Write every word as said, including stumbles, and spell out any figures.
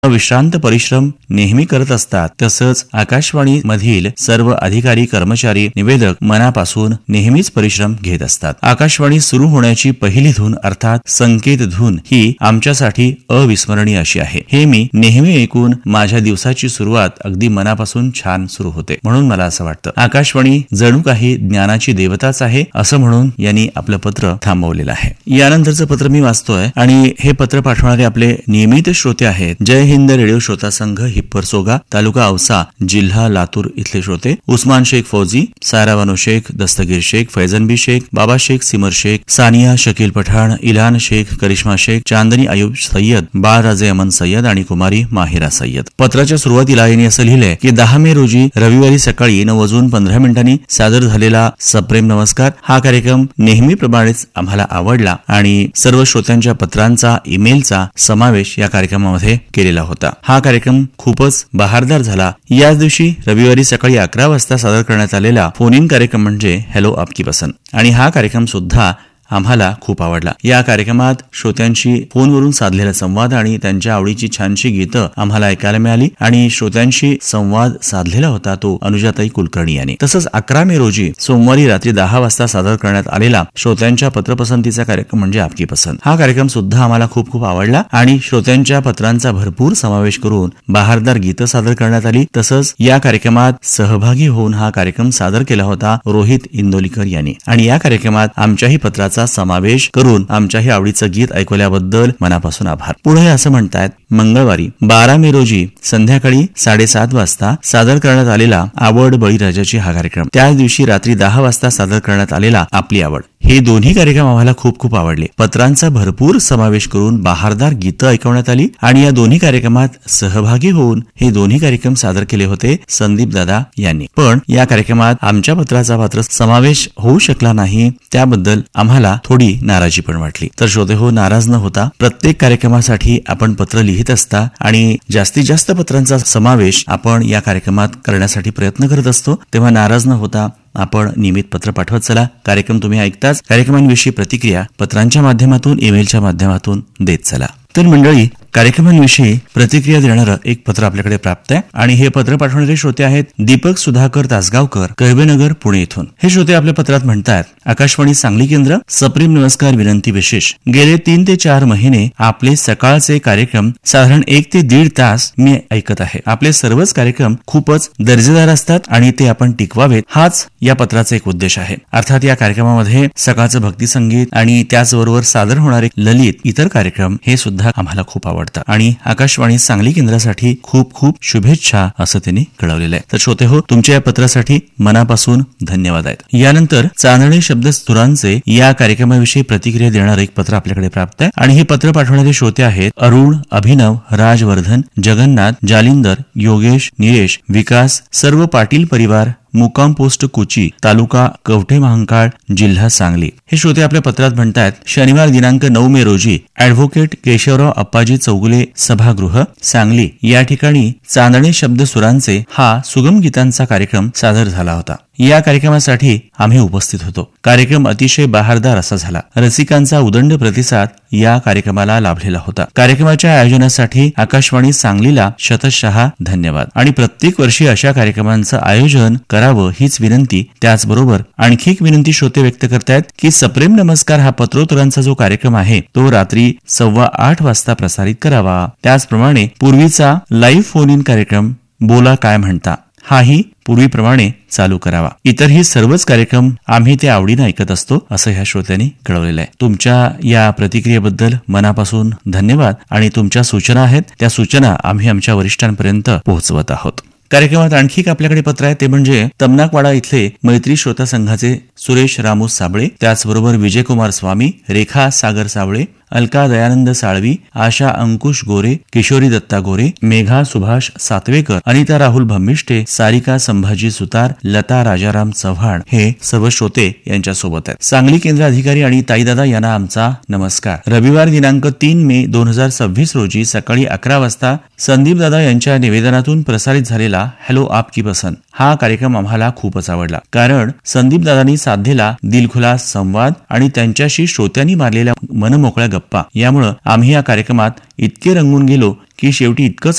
विश्रांत परिश्रम नेहमी करत असतात, तसंच आकाशवाणी मधील सर्व अधिकारी, कर्मचारी, निवेदक मनापासून नेहमीच परिश्रम घेत असतात. आकाशवाणी सुरू होण्याची पहिली धून अर्थात संकेत धून ही आमच्यासाठी अविस्मरणीय अशी आहे. हे मी नेहमी ऐकून माझ्या दिवसाची सुरुवात अगदी मनापासून छान सुरू होते. म्हणून मला असं वाटतं आकाशवाणी जणू काही ज्ञानाची देवताच आहे असं म्हणून यांनी आपलं पत्र थांबवलेलं आहे. यानंतरचं पत्र मी वाचतोय आणि हे पत्र पाठवणारे आपले नियमित श्रोते आहेत. जय हिंद रेडिओ श्रोता संघ, हिप्परसोगा, तालुका औसा, जिल्हा लातूर इथले श्रोते उस्मान शेख फौजी, साराबानो शेख, दस्तगीर शेख, फैजनबी शेख, बाबा शेख, सिमर शेख, सानिया शकील पठाण, इलान शेख, करिश्मा शेख, चांदनी अयूब सय्यद, बाळराजे अमन सय्यद आणि कुमारी माहिरा सय्यद. पत्राच्या सुरुवातीला यांनी असं लिहिलंय की दहा मे रोजी रविवारी सकाळी नऊ वाजून पंधरा मिनिटांनी सादर झालेला सप्रेम नमस्कार हा कार्यक्रम नेहमीप्रमाणेच आम्हाला आवडला आणि सर्व श्रोत्यांच्या पत्रांचा, ईमेलचा समावेश या कार्यक्रमामध्ये केलेला होता. हा कार्यक्रम खूपच बहारदार झाला. याच दिवशी रविवारी सकाळी अकरा वाजता सादर करण्यात आलेला फोन इन कार्यक्रम म्हणजे हॅलो आपकी पसंद आणि हा कार्यक्रम सुद्धा आम्हाला खूप आवडला. या कार्यक्रमात श्रोत्यांशी फोनवरून साधलेला संवाद आणि त्यांच्या आवडीची छानशी गीतं आम्हाला ऐकायला मिळाली आणि श्रोत्यांशी संवाद साधलेला होता तो अनुजाताई कुलकर्णी यांनी. तसंच अकरा मे रोजी सोमवारी रात्री दहा वाजता सादर करण्यात आलेला श्रोत्यांच्या पत्रपसंतीचा कार्यक्रम म्हणजे आपकी पसंत हा कार्यक्रम सुद्धा आम्हाला खूप खूप आवडला आणि श्रोत्यांच्या पत्रांचा भरपूर समावेश करून बहारदार गीतं सादर करण्यात आली. तसंच या कार्यक्रमात सहभागी होऊन हा कार्यक्रम सादर केला होता रोहित इंदोलीकर यांनी आणि या कार्यक्रमात आमच्याही पत्राचा समावेश करून आमच्याही आवडीचं गीत ऐकवल्याबद्दल मनापासून आभार. पुढे असं म्हणतायत मंगळवारी बारा मे रोजी संध्याकाळी साडेसात वाजता सादर करण्यात आलेला आवड बळीराजाची हा कार्यक्रम, त्याच दिवशी रात्री दहा वाजता सादर करण्यात आलेला आपली आवड, हे दोन्ही कार्यक्रम आम्हाला खूप खूप आवडले. पत्रांचा भरपूर समावेश करून बहारदार गीतं ऐकवण्यात आली आणि या दोन्ही कार्यक्रमात सहभागी होऊन हे दोन्ही कार्यक्रम सादर केले होते संदीप दादा यांनी. पण या कार्यक्रमात आमच्या पत्राचा मात्र समावेश होऊ शकला नाही, त्याबद्दल आम्हाला थोडी नाराजी पण वाटली. तर श्रोते हो, नाराज न होता प्रत्येक कार्यक्रमासाठी आपण पत्र लिहित असता आणि जास्तीत जास्त पत्रांचा समावेश आपण या कार्यक्रमात करण्यासाठी प्रयत्न करत असतो, तेव्हा नाराज न होता आपण नियमित पत्र पाठवत चला. कार्यक्रम तुम्ही ऐकताच कार्यक्रमांविषयी प्रतिक्रिया पत्रांच्या माध्यमातून, ईमेलच्या माध्यमातून देत चला. तर मंडळी, कार्यक्रमांविषयी प्रतिक्रिया देणारं एक पत्र आपल्याकडे प्राप्त आहे आणि हे पत्र पाठवणारे श्रोते आहेत दीपक सुधाकर तासगावकर, कैवेनगर, पुणे इथून. हे श्रोते आपल्या पत्रात म्हणतात आकाशवाणी सांगली केंद्र, सप्रेम नमस्कार, विनंती विशेष. गेले तीन ते चार महिने आपले सकाळचे कार्यक्रम साधारण एक ते दीड तास मी ऐकत आहे. आपले सर्वच कार्यक्रम खूपच दर्जेदार असतात आणि ते आपण टिकवावेत, हाच या पत्राचा एक उद्देश आहे. अर्थात या कार्यक्रमामध्ये सकाळचं भक्ती संगीत आणि त्याचबरोबर सादर होणारे ललित इतर कार्यक्रम हे सुद्धा आम्हाला खूप आवडतात आणि आकाशवाणी सांगली केंद्रासाठी खूप खूप शुभेच्छा असं त्यांनी कळवलेलं आहे. तर श्रोते हो, तुमच्या या पत्रासाठी मनापासून धन्यवाद आहेत. यानंतर चांदणे शब्द स्तुरांचे या कार्यक्रमाविषयी प्रतिक्रिया देणार एक पत्र आपल्याकडे प्राप्त आहे आणि हे पत्र पाठवणारे श्रोते आहेत अरुण, अभिनव, राजवर्धन, जगन्नाथ, जालिंदर, योगेश, निलेश, विकास, सर्व पाटील परिवार, मुक्काम पोस्ट कोची, तालुका कवठे महांकाळ, जिल्हा सांगली. हे श्रोते आपल्या पत्रात म्हणतात शनिवार दिनांक नऊ मे रोजी ऍडव्होकेट केशवराव अप्पाजी चौगुले सभागृह सांगली या ठिकाणी चांदणे शब्द सुरांचे हा सुगम गीतांचा कार्यक्रम सादर झाला होता. या कार्यक्रमासाठी आम्ही उपस्थित होतो. कार्यक्रम अतिशय बहारदार असा झाला. रसिकांचा उदंड प्रतिसाद या कार्यक्रमाला लाभलेला होता. कार्यक्रमाच्या आयोजनासाठी आकाशवाणी सांगलीला शतशः धन्यवाद आणि प्रत्येक वर्षी अशा कार्यक्रमांचं आयोजन करावं हीच विनंती. त्याचबरोबर आणखी एक विनंती श्रोते व्यक्त करतायत की सप्रेम नमस्कार हा पत्रोत्तरांचा जो कार्यक्रम आहे तो रात्री सव्वा आठ वाजता प्रसारित करावा. त्याचप्रमाणे पूर्वीचा लाईव्ह फोन इन कार्यक्रम बोला काय म्हणता हाही पूर्वीप्रमाणे चालू करावा. इतरही सर्वच कार्यक्रम आम्ही ते आवडीनं ऐकत असतो असं ह्या श्रोत्यांनी कळवलेलं आहे. तुमच्या या प्रतिक्रियेबद्दल मनापासून धन्यवाद आणि तुमच्या सूचना आहेत त्या सूचना आम्ही आमच्या वरिष्ठांपर्यंत पोहोचवत आहोत. कार्यक्रमात आणखी एक आपल्याकडे पत्र आहे ते म्हणजे तमनाकवाडा इथले मैत्री श्रोता संघाचे सुरेश रामू साबळे, त्याचबरोबर विजयकुमार स्वामी, रेखा सागर साबळे, अलका दयानंद साळवी, आशा अंकुश गोरे, किशोरी दत्ता गोरे, मेघा सुभाष सातवेकर, अनिता राहुल भम्मिष्टे, सारिका संभाजी सुतार, लता राजाराम चव्हाण हे सर्व श्रोते यांच्या सोबत आहेत. सांगली केंद्र अधिकारी आणि ताईदादा यांना आमचा नमस्कार. रविवार दिनांक तीन मे दोन हजार सव्वीस रोजी सकाळी अकरा वाजता संदीप दादा यांच्या निवेदनातून प्रसारित झालेला हॅलो आपकी पसंद हा कार्यक्रम आम्हाला खूपच आवडला. कारण संदीप दादांनी साधलेला दिलखुलास संवाद आणि त्यांच्याशी श्रोत्यांनी मारलेल्या मनमोकळ्या गप्पा यामुळे आम्ही या कार्यक्रमात इतके रंगून गेलो की शेवटी इतकंच